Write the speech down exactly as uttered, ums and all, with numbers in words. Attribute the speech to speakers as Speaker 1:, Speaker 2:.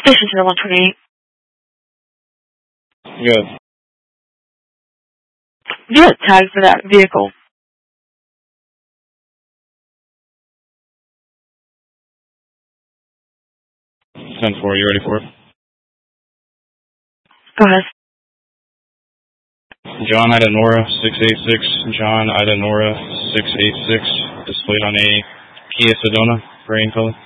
Speaker 1: Station zero one twenty-eight.
Speaker 2: Good.
Speaker 1: Yeah, tag for that vehicle.
Speaker 2: ten four, you ready for it?
Speaker 1: Go ahead.
Speaker 2: John Idanora six eight six, John Idanora six eight six, displayed on a Kia Sedona, gray in color.